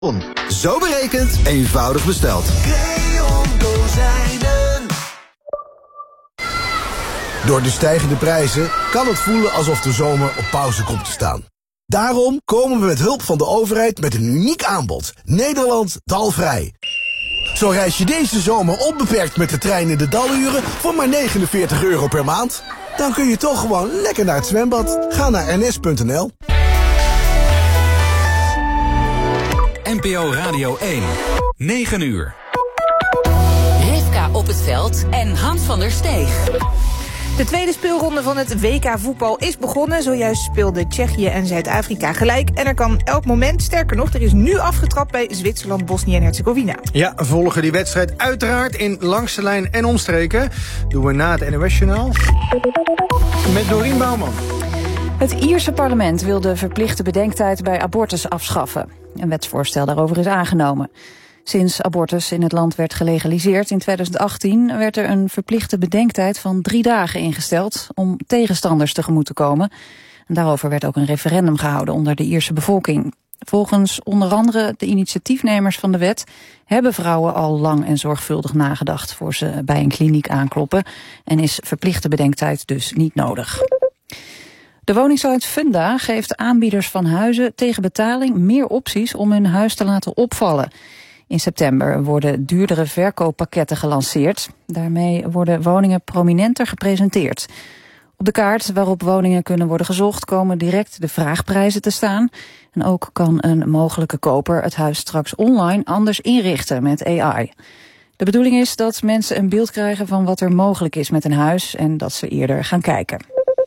Zo berekend, eenvoudig besteld. Creon Kozijnen. Door de stijgende prijzen kan het voelen alsof de zomer op pauze komt te staan. Daarom komen we met hulp van de overheid met een uniek aanbod. Nederland dalvrij. Zo reis je deze zomer onbeperkt met de trein in de daluren voor maar €49 per maand. Dan kun je toch gewoon lekker naar het zwembad. Ga naar ns.nl. NPO Radio 1, 9 uur. Rivka op het veld en Hans van der Steeg. De tweede speelronde van het WK voetbal is begonnen. Zojuist speelden Tsjechië en Zuid-Afrika gelijk. En er kan elk moment, sterker nog, er is nu afgetrapt bij Zwitserland, Bosnië en Herzegovina. Ja, we volgen die wedstrijd uiteraard in langs de lijn en omstreken. Doen we na het NOS-journaal met Dorien Bouwman. Het Ierse parlement wil de verplichte bedenktijd bij abortus afschaffen. Een wetsvoorstel daarover is aangenomen. Sinds abortus in het land werd gelegaliseerd in 2018... werd er een verplichte bedenktijd van 3 dagen ingesteld om tegenstanders tegemoet te komen. En daarover werd ook een referendum gehouden onder de Ierse bevolking. Volgens onder andere de initiatiefnemers van de wet hebben vrouwen al lang en zorgvuldig nagedacht voor ze bij een kliniek aankloppen en is verplichte bedenktijd dus niet nodig. De woningsite Funda geeft aanbieders van huizen tegen betaling meer opties om hun huis te laten opvallen. In september worden duurdere verkooppakketten gelanceerd. Daarmee worden woningen prominenter gepresenteerd. Op de kaart waarop woningen kunnen worden gezocht komen direct de vraagprijzen te staan. En ook kan een mogelijke koper het huis straks online anders inrichten met AI. De bedoeling is dat mensen een beeld krijgen van wat er mogelijk is met een huis en dat ze eerder gaan kijken.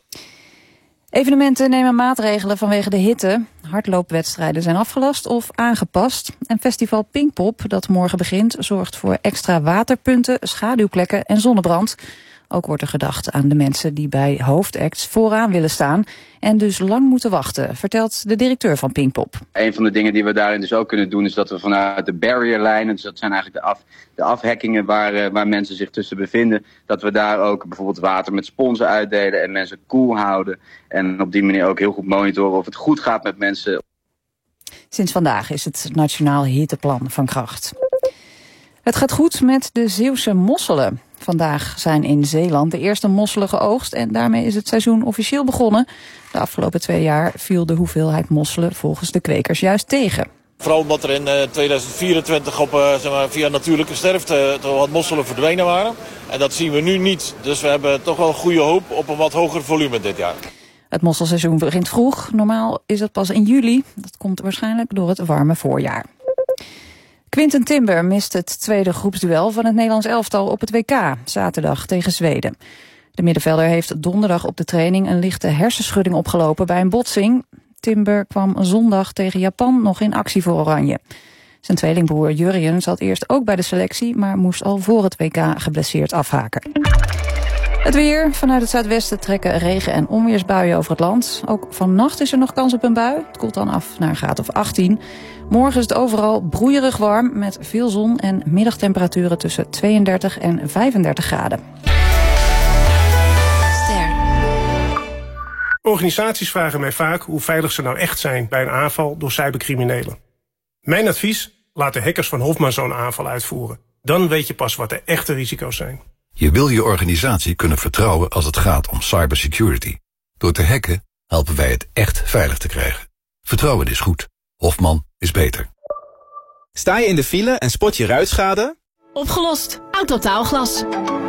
Evenementen nemen maatregelen vanwege de hitte. Hardloopwedstrijden zijn afgelast of aangepast. En festival Pinkpop, dat morgen begint, zorgt voor extra waterpunten, schaduwplekken en zonnebrand. Ook wordt er gedacht aan de mensen die bij hoofdacts vooraan willen staan en dus lang moeten wachten, vertelt de directeur van Pinkpop. Een van de dingen die we daarin dus ook kunnen doen is dat we vanuit de barrierlijnen, dus dat zijn eigenlijk de afhekkingen waar mensen zich tussen bevinden, dat we daar ook bijvoorbeeld water met sponsen uitdelen en mensen koel houden. En op die manier ook heel goed monitoren of het goed gaat met mensen. Sinds vandaag is het Nationaal Hitteplan van kracht. Het gaat goed met de Zeeuwse mosselen. Vandaag zijn in Zeeland de eerste mosselen geoogst en daarmee is het seizoen officieel begonnen. De afgelopen 2 jaar viel de hoeveelheid mosselen volgens de kwekers juist tegen. Vooral omdat er in 2024 via natuurlijke sterfte toch wat mosselen verdwenen waren. En dat zien we nu niet. Dus we hebben toch wel goede hoop op een wat hoger volume dit jaar. Het mosselseizoen begint vroeg. Normaal is het pas in juli. Dat komt waarschijnlijk door het warme voorjaar. Quinten Timber mist het tweede groepsduel van het Nederlands elftal op het WK, zaterdag tegen Zweden. De middenvelder heeft donderdag op de training een lichte hersenschudding opgelopen bij een botsing. Timber kwam zondag tegen Japan nog in actie voor Oranje. Zijn tweelingbroer Jurjen zat eerst ook bij de selectie, maar moest al voor het WK geblesseerd afhaken. Het weer. Vanuit het zuidwesten trekken regen- en onweersbuien over het land. Ook vannacht is er nog kans op een bui. Het koelt dan af naar een graad of 18. Morgen is het overal broeierig warm met veel zon en middagtemperaturen tussen 32 en 35 graden. Organisaties vragen mij vaak hoe veilig ze nou echt zijn bij een aanval door cybercriminelen. Mijn advies? Laat de hackers van Hofman zo'n aanval uitvoeren. Dan weet je pas wat de echte risico's zijn. Je wil je organisatie kunnen vertrouwen als het gaat om cybersecurity. Door te hacken helpen wij het echt veilig te krijgen. Vertrouwen is goed. Hofman is beter. Sta je in de file en spot je ruitschade? Opgelost. Autotaalglas.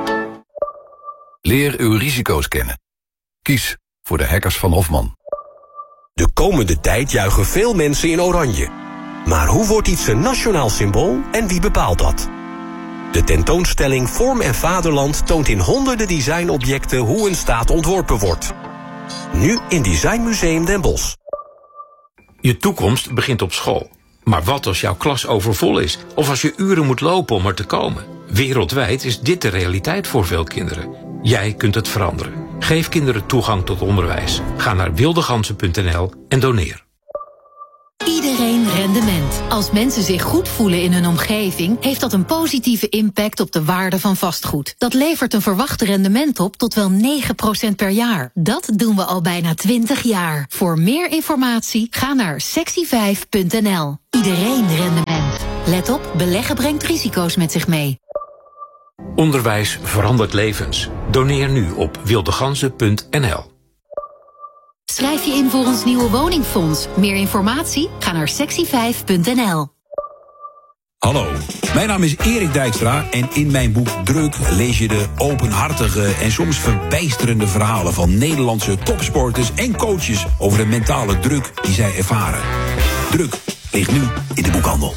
Leer uw risico's kennen. Kies voor de hackers van Hofman. De komende tijd juichen veel mensen in oranje. Maar hoe wordt iets een nationaal symbool en wie bepaalt dat? De tentoonstelling Vorm en Vaderland toont in honderden designobjecten hoe een staat ontworpen wordt. Nu in Designmuseum Den Bosch. Je toekomst begint op school. Maar wat als jouw klas overvol is? Of als je uren moet lopen om er te komen? Wereldwijd is dit de realiteit voor veel kinderen. Jij kunt het veranderen. Geef kinderen toegang tot onderwijs. Ga naar wildegansen.nl en doneer. Iedereen Rendement. Als mensen zich goed voelen in hun omgeving, heeft dat een positieve impact op de waarde van vastgoed. Dat levert een verwachte rendement op tot wel 9% per jaar. Dat doen we al bijna 20 jaar. Voor meer informatie ga naar sexy5.nl. Iedereen rendement. Let op, beleggen brengt risico's met zich mee. Onderwijs verandert levens. Doneer nu op wildeganzen.nl. Schrijf je in voor ons nieuwe woningfonds. Meer informatie? Ga naar sexy5.nl. Hallo, mijn naam is Erik Dijkstra en in mijn boek Druk lees je de openhartige en soms verbijsterende verhalen van Nederlandse topsporters en coaches over de mentale druk die zij ervaren. Druk ligt nu in de boekhandel.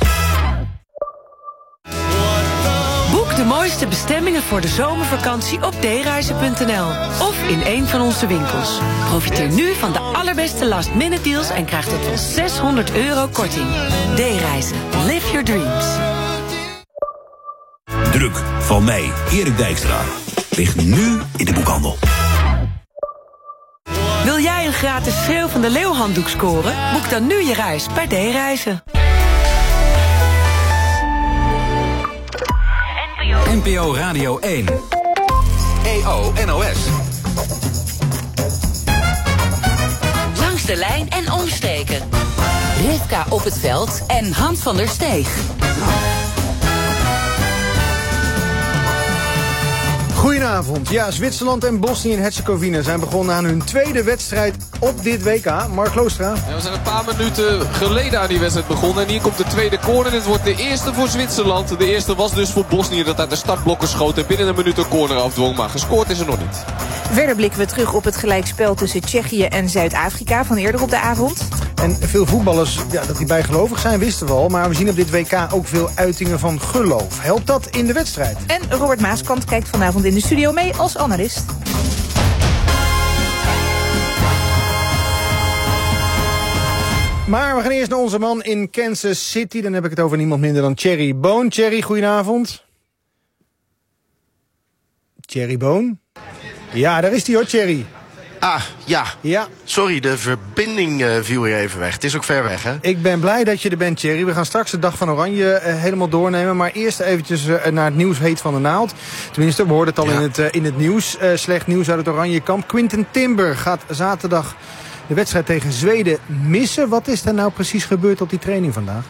Boek de mooiste bestemmingen voor de zomervakantie op dereizen.nl of in een van onze winkels. Profiteer nu van de allerbeste last-minute deals en krijg tot wel €600 korting. D-reizen. Live your dreams. Druk van mij, Erik Dijkstra, ligt nu in de boekhandel. Wil jij een gratis Schreeuw van de Leeuw handdoek scoren? Boek dan nu je reis bij D-reizen. NPO Radio 1. EO NOS. Langs de lijn en omstreken. Rivka op het veld en Hans van der Steeg. Goedenavond. Ja, Zwitserland en Bosnië en Herzegovina zijn begonnen aan hun tweede wedstrijd op dit WK. Mark Loostra. Ja, we zijn een paar minuten geleden aan die wedstrijd begonnen. En hier komt de tweede corner. Het wordt de eerste voor Zwitserland. De eerste was dus voor Bosnië dat uit de startblokken schoot. En binnen een minuut een corner afdwong. Maar gescoord is er nog niet. Verder blikken we terug op het gelijkspel tussen Tsjechië en Zuid-Afrika van eerder op de avond. En veel voetballers, dat die bijgelovig zijn, wisten we al. Maar we zien op dit WK ook veel uitingen van geloof. Helpt dat in de wedstrijd? En Robert Maaskant kijkt vanavond in de studio mee als analist. Maar we gaan eerst naar onze man in Kansas City. Dan heb ik het over niemand minder dan Thierry Boon. Thierry, goedenavond. Thierry Boon? Ja, daar is hij hoor, Thierry. Ah, ja. Sorry, de verbinding viel weer even weg. Het is ook ver weg, hè? Ik ben blij dat je er bent, Thierry. We gaan straks de dag van Oranje helemaal doornemen. Maar eerst eventjes naar het nieuws heet van de naald. Tenminste, we hoorden het al in het nieuws. Slecht nieuws uit het Oranje kamp. Quinten Timber gaat zaterdag de wedstrijd tegen Zweden missen. Wat is er nou precies gebeurd op die training vandaag?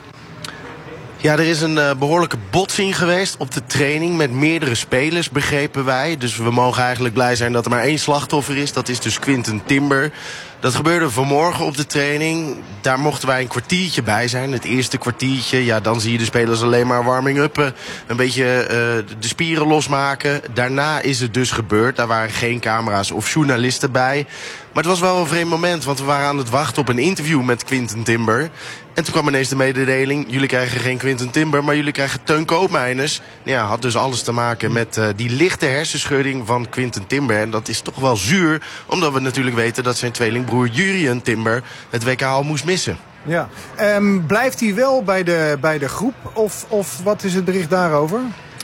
Ja, er is een behoorlijke botsing geweest op de training met meerdere spelers, begrepen wij. Dus we mogen eigenlijk blij zijn dat er maar één slachtoffer is. Dat is dus Quinten Timber. Dat gebeurde vanmorgen op de training. Daar mochten wij een kwartiertje bij zijn. Het eerste kwartiertje, ja, dan zie je de spelers alleen maar warming-uppen. Een beetje de spieren losmaken. Daarna is het dus gebeurd. Daar waren geen camera's of journalisten bij. Maar het was wel een vreemd moment, want we waren aan het wachten op een interview met Quinten Timber. En toen kwam ineens de mededeling, jullie krijgen geen Quinten Timber, maar jullie krijgen Teun Koopmeiners. Ja, had dus alles te maken met die lichte hersenschudding van Quinten Timber. En dat is toch wel zuur, omdat we natuurlijk weten dat zijn tweelingbroer Jurien Timber het WK al moest missen. Ja, blijft hij wel bij de groep of wat is het bericht daarover?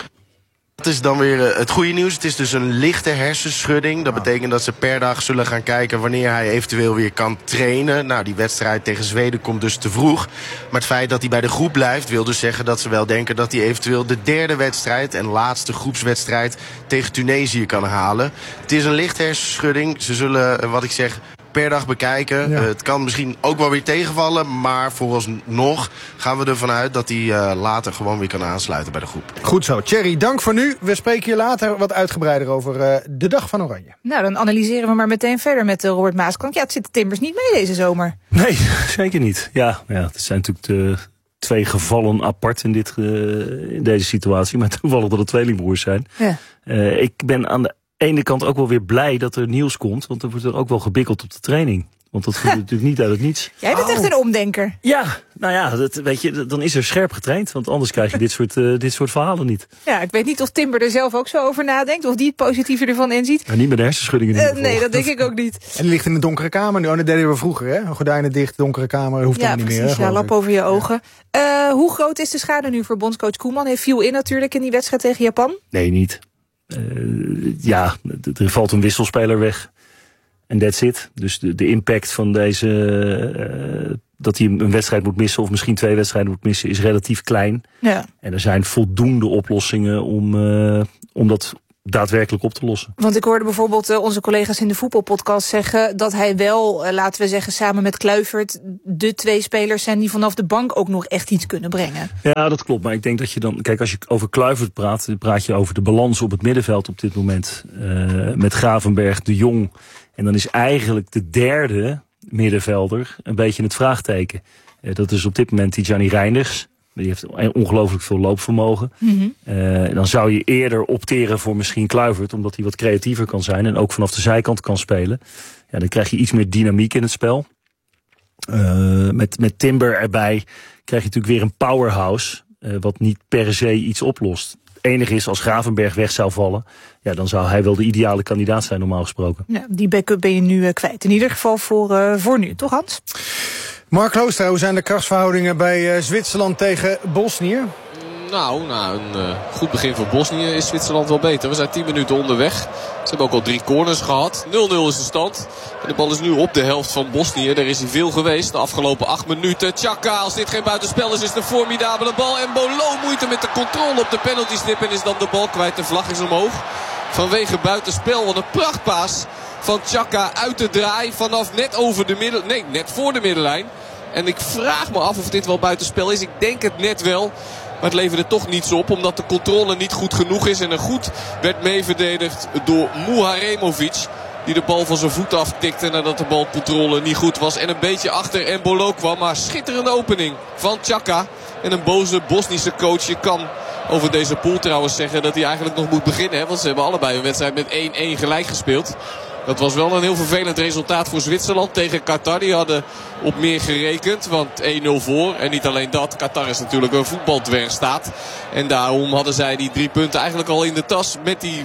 Dat is dan weer het goede nieuws. Het is dus een lichte hersenschudding. Dat betekent dat ze per dag zullen gaan kijken wanneer hij eventueel weer kan trainen. Nou, die wedstrijd tegen Zweden komt dus te vroeg. Maar het feit dat hij bij de groep blijft wil dus zeggen dat ze wel denken dat hij eventueel de derde wedstrijd en laatste groepswedstrijd tegen Tunesië kan halen. Het is een lichte hersenschudding. Ze zullen, wat ik zeg, per dag bekijken. Ja. Het kan misschien ook wel weer tegenvallen, maar vooralsnog gaan we ervan uit dat hij later gewoon weer kan aansluiten bij de groep. Goed zo. Thierry, dank voor nu. We spreken hier later wat uitgebreider over de dag van Oranje. Nou, dan analyseren we maar meteen verder met Robert Maaskant. Ja, het zit de Timbers niet mee deze zomer. Nee, zeker niet. Ja, het zijn natuurlijk de twee gevallen apart in deze situatie. Maar toevallig dat het tweelingbroers zijn. Ja. Ik ben aan de ene kant ook wel weer blij dat er nieuws komt. Want er wordt er ook wel gebikkeld op de training. Want dat gebeurt natuurlijk niet uit het niets. Jij bent echt een omdenker. Ja, nou ja, weet je, dan is er scherp getraind. Want anders krijg je dit soort verhalen niet. Ja, ik weet niet of Timber er zelf ook zo over nadenkt. Of die het positieve ervan inziet. Maar niet met de hersenschuddingen. Nee, dat denk ik ook niet. En die ligt in een donkere kamer nu. Oh, dat deden we vroeger, hè? Gordijnen dicht, donkere kamer. Hoeft dan niet meer. Ja, lap over je ogen. Hoe groot is de schade nu voor bondscoach Koeman? Hij viel in natuurlijk in die wedstrijd tegen Japan. Nee, niet. Er valt een wisselspeler weg. En that's it. Dus de impact van dat hij een wedstrijd moet missen, of misschien 2 wedstrijden moet missen, is relatief klein. Ja. En er zijn voldoende oplossingen om dat daadwerkelijk op te lossen. Want ik hoorde bijvoorbeeld onze collega's in de voetbalpodcast zeggen dat hij wel, laten we zeggen, samen met Kluivert de 2 spelers zijn die vanaf de bank ook nog echt iets kunnen brengen. Ja, dat klopt. Maar ik denk dat je dan, kijk, als je over Kluivert praat, dan praat je over de balans op het middenveld op dit moment. Met Gravenberch, De Jong. En dan is eigenlijk de derde middenvelder een beetje het vraagteken. Dat is op dit moment Tijani Reinders. Die heeft ongelooflijk veel loopvermogen. Mm-hmm. Dan zou je eerder opteren voor misschien Kluivert, omdat hij wat creatiever kan zijn en ook vanaf de zijkant kan spelen. Ja, dan krijg je iets meer dynamiek in het spel. Met Timber erbij krijg je natuurlijk weer een powerhouse, wat niet per se iets oplost. Het enige is, als Gravenberch weg zou vallen, ja, dan zou hij wel de ideale kandidaat zijn, normaal gesproken. Ja, die backup ben je nu kwijt. In ieder geval voor nu, toch Hans? Mark Loostra, hoe zijn de krachtsverhoudingen bij Zwitserland tegen Bosnië? Nou, na een goed begin voor Bosnië is Zwitserland wel beter. We zijn 10 minuten onderweg. Ze hebben ook al 3 corners gehad. 0-0 is de stand. En de bal is nu op de helft van Bosnië. Daar is hij veel geweest de afgelopen 8 minuten. Xhaka, als dit geen buitenspel is, is het een formidabele bal. En Bolo moeite met de controle op de penaltystip en is dan de bal kwijt. De vlag is omhoog. Vanwege buitenspel. Wat een prachtpaas van Xhaka uit de draai. Vanaf net voor de middenlijn. En ik vraag me af of dit wel buitenspel is. Ik denk het net wel. Maar het leverde toch niets op. Omdat de controle niet goed genoeg is. En er goed werd meeverdedigd door Muharemovic. Die de bal van zijn voet aftikte nadat de balcontrole niet goed was. En een beetje achter Embolo kwam. Maar schitterende opening van Xhaka. En een boze Bosnische coach. Je kan over deze pool trouwens zeggen dat hij eigenlijk nog moet beginnen. Hè? Want ze hebben allebei een wedstrijd met 1-1 gelijk gespeeld. Dat was wel een heel vervelend resultaat voor Zwitserland tegen Qatar. Die hadden op meer gerekend, want 1-0 voor. En niet alleen dat, Qatar is natuurlijk een voetbaldwergstaat. En daarom hadden zij die 3 punten eigenlijk al in de tas met die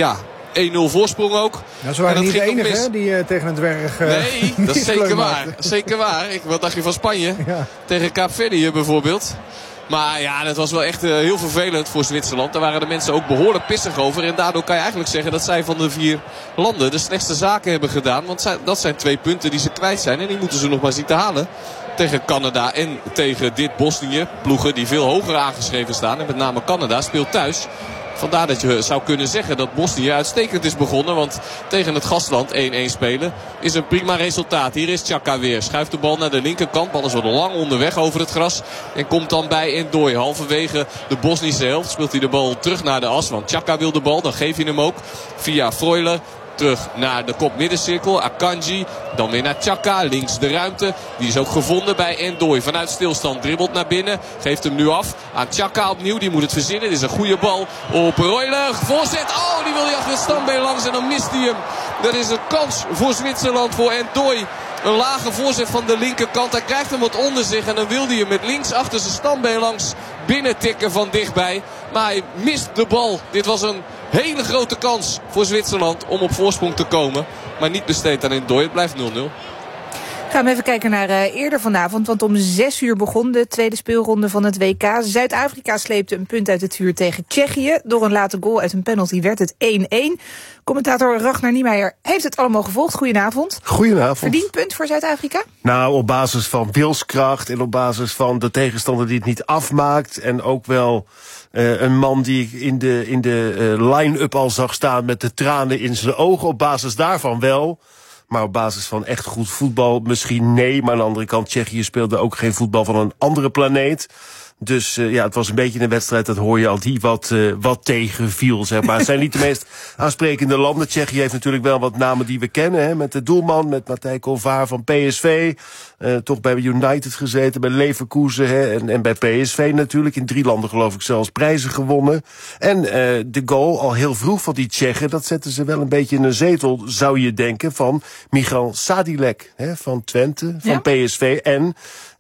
1-0 voorsprong ook. Ja, ze waren niet de enige die tegen een dwerg... Nee, dat is zeker waar. Zeker waar. Wat dacht je van Spanje? Ja. Tegen Kaapverdië bijvoorbeeld. Maar ja, dat was wel echt heel vervelend voor Zwitserland. Daar waren de mensen ook behoorlijk pissig over. En daardoor kan je eigenlijk zeggen dat zij van de 4 landen de slechtste zaken hebben gedaan. Want dat zijn 2 punten die ze kwijt zijn. En die moeten ze nog maar zien te halen. Tegen Canada en tegen dit Bosnië. Ploegen die veel hoger aangeschreven staan. En met name Canada speelt thuis. Vandaar dat je zou kunnen zeggen dat Bosnië uitstekend is begonnen. Want tegen het gastland 1-1 spelen is een prima resultaat. Hier is Xhaka weer. Schuift de bal naar de linkerkant. Bal is wat lang onderweg over het gras. En komt dan bij Endoy. Halverwege de Bosnische helft speelt hij de bal terug naar de as. Want Xhaka wil de bal. Dan geef je hem ook via Freuler. Terug naar de kop middencirkel. Akanji. Dan weer naar Xhaka. Links de ruimte. Die is ook gevonden bij Endoy. Vanuit stilstand dribbelt naar binnen. Geeft hem nu af aan Xhaka opnieuw. Die moet het verzinnen. Dit is een goede bal op Royler. Voorzet. Oh, die wil hij achter het standbeen langs. En dan mist hij hem. Dat is een kans voor Zwitserland. Voor Endoy. Een lage voorzet van de linkerkant. Hij krijgt hem wat onder zich. En dan wil hij hem met links achter zijn standbeen langs binnen tikken van dichtbij. Maar hij mist de bal. Dit was een hele grote kans voor Zwitserland om op voorsprong te komen. Maar niet besteed aan Endoy. Het blijft 0-0. Gaan we even kijken naar eerder vanavond. Want om 6 uur begon de tweede speelronde van het WK. Zuid-Afrika sleepte een punt uit het vuur tegen Tsjechië. Door een late goal uit een penalty werd het 1-1. Commentator Ragnar Niemeyer heeft het allemaal gevolgd. Goedenavond. Goedenavond. Verdiend punt voor Zuid-Afrika? Nou, op basis van wilskracht en op basis van de tegenstander die het niet afmaakt. En ook wel een man die ik in de line-up al zag staan met de tranen in zijn ogen. Op basis daarvan wel. Maar op basis van echt goed voetbal misschien nee. Maar aan de andere kant, Tsjechië speelde ook geen voetbal van een andere planeet. Dus het was een beetje een wedstrijd, dat hoor je al, die wat tegenviel, zeg maar. Het zijn niet de meest aansprekende landen. Tsjechië heeft natuurlijk wel wat namen die we kennen, hè, met de doelman, met Matej Kovar van PSV. Toch bij United gezeten, bij Leverkusen, hè, en bij PSV natuurlijk. In 3 landen geloof ik zelfs prijzen gewonnen. En de goal al heel vroeg van die Tsjechen, dat zetten ze wel een beetje in een zetel, zou je denken, van Michal Sadilek, hè, van Twente, van PSV. En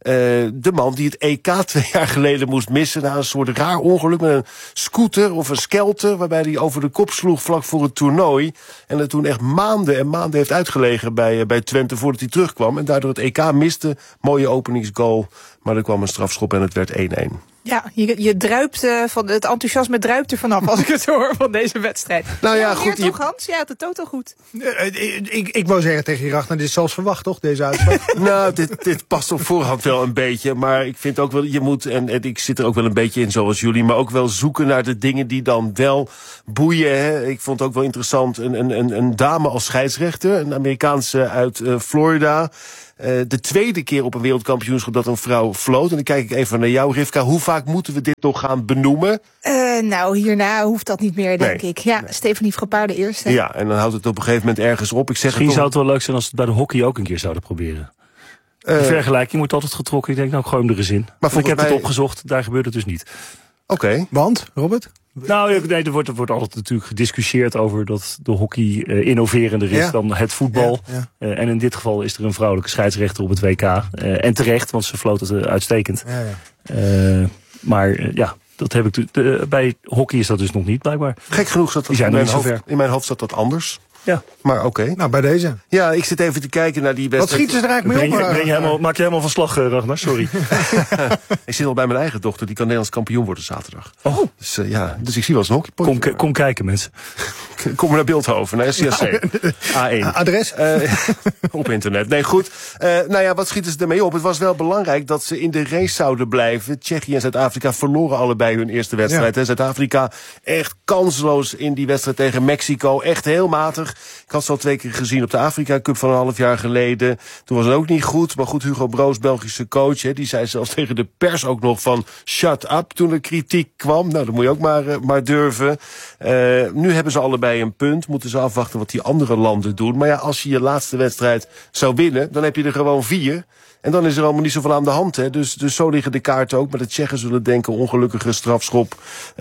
de man die het EK 2 jaar geleden moest missen na een soort raar ongeluk met een scooter of een skelter, waarbij hij over de kop sloeg vlak voor het toernooi. En er toen echt maanden en maanden heeft uitgelegen bij Twente voordat hij terugkwam. En daardoor het EK miste. Mooie openingsgoal, maar er kwam een strafschop en het werd 1-1. Ja, je druipt van het enthousiasme druipt er vanaf als ik het hoor van deze wedstrijd. Nou ja, goed. Toch, Hans? Ja, het toto goed. Ik wou zeggen tegen je Ragnar, dit is zelfs verwacht, toch, deze uitslag? Nou, dit past op voorhand wel een beetje. Maar ik vind ook wel, je moet, en ik zit er ook wel een beetje in zoals jullie, maar ook wel zoeken naar de dingen die dan wel boeien. Hè. Ik vond het ook wel interessant, een dame als scheidsrechter, een Amerikaanse uit Florida. De tweede keer op een wereldkampioenschap dat een vrouw floot. En dan kijk ik even naar jou, Rivka. Hoe vaak moeten we dit nog gaan benoemen? Nou, hierna hoeft dat niet meer, denk ik. Ja, Stefanie Frappard de eerste. Ja, en dan houdt het op een gegeven moment ergens op. Misschien zou het wel leuk zijn als het bij de hockey ook een keer zouden proberen. De vergelijking wordt altijd getrokken. Ik denk, nou, ik gooi hem er eens in. Maar ik heb het opgezocht, daar gebeurt het dus niet. Oké. Want, Robert? Nou, nee, er wordt altijd natuurlijk gediscussieerd over dat de hockey innoverender is dan het voetbal. Ja. En in dit geval is er een vrouwelijke scheidsrechter op het WK. En terecht, want ze floot het uitstekend. Ja. Maar dat heb ik bij hockey is dat dus nog niet, blijkbaar. Gek genoeg zat dat in mijn hoofd zat dat anders. Ja. Maar oké. Nou, bij deze. Ja, ik zit even te kijken naar die wedstrijd. Wat schieten ze er eigenlijk mee op? Maak je helemaal van slag, Ragnar? Sorry. Ik zit al bij mijn eigen dochter. Die kan Nederlands kampioen worden zaterdag. Oh. Dus ik zie wel eens nog. Kom kijken, mensen. Kom maar naar Beeldhoven, naar SCSC. A1. Adres? Op internet. Nee, goed. Nou ja, wat schieten ze ermee op? Het was wel belangrijk dat ze in de race zouden blijven. Tsjechië en Zuid-Afrika verloren allebei hun eerste wedstrijd. Ja. Zuid-Afrika echt kansloos in die wedstrijd tegen Mexico. Echt heel matig. Ik had ze al 2 keer gezien op de Afrika Cup van een half jaar geleden. Toen was het ook niet goed. Maar goed, Hugo Broos, Belgische coach, die zei zelfs tegen de pers ook nog van shut up toen er kritiek kwam. Nou, dat moet je ook maar durven. Nu hebben ze allebei een punt. Moeten ze afwachten wat die andere landen doen. Maar ja, als je je laatste wedstrijd zou winnen, dan heb je er gewoon 4. En dan is er allemaal niet zoveel aan de hand. Hè. Dus zo liggen de kaarten ook. Maar de Tsjechen zullen denken, ongelukkige strafschop.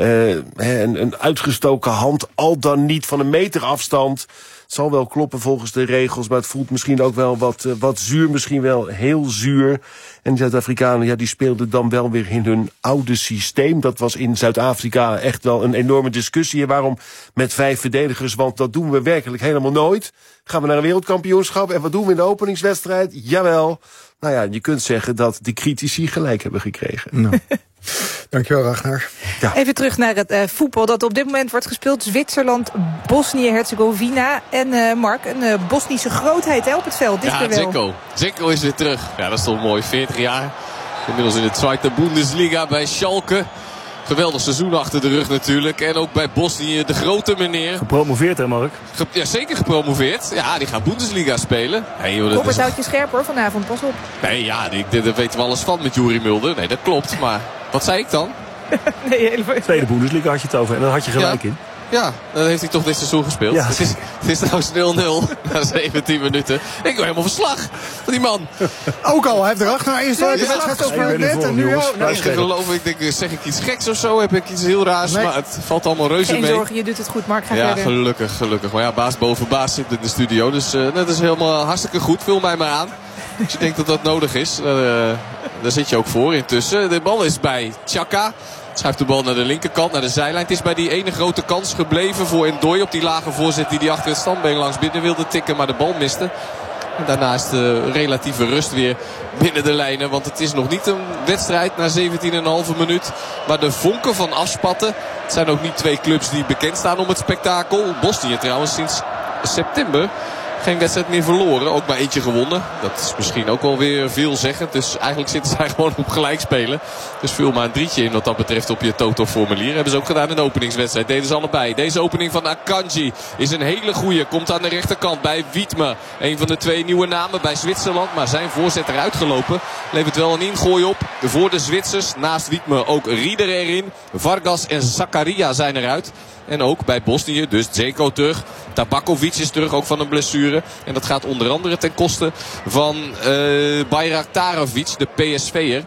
Een uitgestoken hand, al dan niet van een meter afstand. Het zal wel kloppen volgens de regels. Maar het voelt misschien ook wel wat zuur. Misschien wel heel zuur. En de Zuid-Afrikanen, die speelden dan wel weer in hun oude systeem. Dat was in Zuid-Afrika echt wel een enorme discussie. Waarom met 5 verdedigers? Want dat doen we werkelijk helemaal nooit. Gaan we naar een wereldkampioenschap. En wat doen we in de openingswedstrijd? Jawel. Nou ja, je kunt zeggen dat de critici gelijk hebben gekregen. Nou. Dankjewel, Ragnar. Ja. Even terug naar het voetbal dat op dit moment wordt gespeeld. Zwitserland, Bosnië-Herzegovina. En Mark, een Bosnische grootheid op het veld. Dit ja, wel. Dzeko is weer terug. Ja, dat is toch mooi. 40 jaar. Inmiddels in de Zweite Bundesliga bij Schalke. Geweldig seizoen achter de rug natuurlijk. En ook bij Bosnië de grote meneer. Gepromoveerd hè, Mark? Ja, zeker gepromoveerd. Ja, die gaat Bundesliga spelen. Hey, joh, Robert houdt je scherp hoor vanavond, pas op. Nee, ja, daar weten we alles van met Juri Mulder. Nee, dat klopt. Maar wat zei ik dan? Nee, helemaal. Tweede Bundesliga had je het over en daar had je gelijk in. Ja, dan heeft hij toch dit seizoen gespeeld. Ja. Het is trouwens 0-0 na 17 minuten. Ik word helemaal verslag van die man. Ook al, hij heeft erachter eerst de wedstrijd gespeeld net en nu ook. Ik geloof, ik denk, zeg ik iets geks of zo? Heb ik iets heel raars? Nee. Maar het valt allemaal reuze mee. Geen zorgen, je doet het goed, Mark. Ga verder. Gelukkig. Maar ja, baas boven baas zit in de studio. Dus dat is helemaal hartstikke goed. Vul mij maar aan. Als je denkt dat dat nodig is, daar zit je ook voor intussen. De bal is bij Xhaka. Schuift de bal naar de linkerkant, naar de zijlijn. Het is bij die ene grote kans gebleven voor Ndoye op die lage voorzet die hij achter het standbeen langs binnen wilde tikken, maar de bal miste. En daarna is de relatieve rust weer binnen de lijnen. Want het is nog niet een wedstrijd na 17,5 minuut waar de vonken van afspatten. Het zijn ook niet 2 clubs die bekend staan om het spektakel. Bosnië trouwens sinds september geen wedstrijd meer verloren. Ook maar eentje gewonnen. Dat is misschien ook wel weer veelzeggend. Dus eigenlijk zitten zij gewoon op gelijk spelen. Dus vul maar een 3'tje in wat dat betreft op je Toto-formulier. Hebben ze ook gedaan in de openingswedstrijd. Deden ze allebei. Deze opening van Akanji is een hele goeie. Komt aan de rechterkant bij Wiedme. Een van de 2 nieuwe namen bij Zwitserland. Maar zijn voorzet eruit gelopen. Levert wel een ingooi op voor de Zwitsers. Naast Wiedme ook Rieder erin. Vargas en Zakaria zijn eruit. En ook bij Bosnië, dus Dzeko terug. Tabakovic is terug, ook van een blessure. En dat gaat onder andere ten koste van Bayraktarovic, de PSV'er.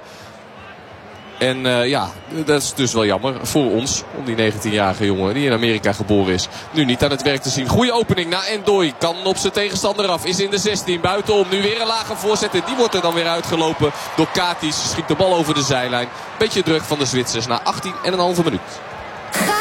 En dat is dus wel jammer voor ons. Om die 19-jarige jongen die in Amerika geboren is. Nu niet aan het werk te zien. Goeie opening naar Ndoye. Kan op zijn tegenstander af. Is in de 16. Buitenom. Nu weer een lage voorzet. En die wordt er dan weer uitgelopen door Katis. Schiet de bal over de zijlijn. Beetje druk van de Zwitsers na 18,5 minuut.